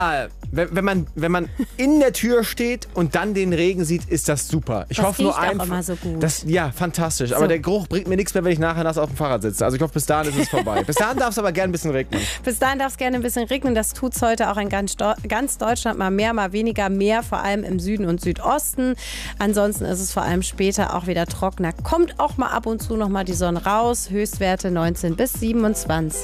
Wenn man in der Tür steht und dann den Regen sieht, ist das super. Ich hoffe nur einfach. Immer so gut. Ja, fantastisch. Aber der Geruch bringt mir nichts mehr, wenn ich nachher nass auf dem Fahrrad sitze. Also ich hoffe, bis dahin ist es vorbei. Bis dahin darf es aber gerne ein bisschen regnen. Bis dahin darf es gerne ein bisschen regnen. Das tut es heute auch in ganz Deutschland. Mal mehr, mal weniger. Mehr vor allem im Süden und Südosten. Ansonsten ist es vor allem später auch wieder trockener. Kommt auch mal ab und zu noch mal die Sonne raus. Höchstwerte 19 bis 27.